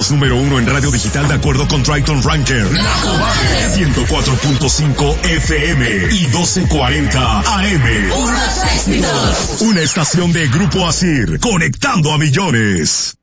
es número 1 en radio digital de acuerdo con Triton Ranker. La Cobarde. 104.5 FM y 1240 AM. Puros éxitos. Una estación de Grupo Asir, conectando a millones.